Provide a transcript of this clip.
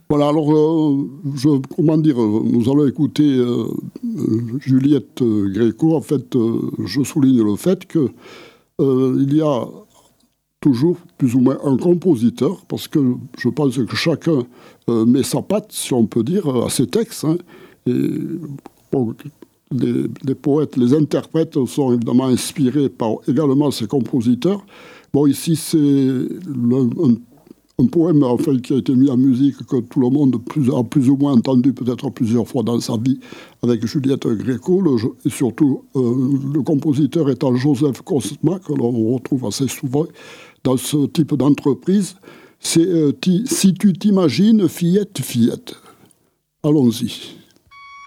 Voilà, alors, nous allons écouter Juliette Gréco. En fait, je souligne le fait que il y a toujours plus ou moins un compositeur, parce que je pense que chacun met sa patte, si on peut dire, à ses textes. Hein. Et bon, les poètes, les interprètes sont évidemment inspirés par également ces compositeurs. Bon, ici, c'est un poème enfin, qui a été mis en musique, que tout le monde a plus ou moins entendu peut-être plusieurs fois dans sa vie, avec Juliette Gréco, et surtout le compositeur étant Joseph Cosma, que l'on retrouve assez souvent dans ce type d'entreprise. C'est Si tu t'imagines, fillette, fillette. Allons-y.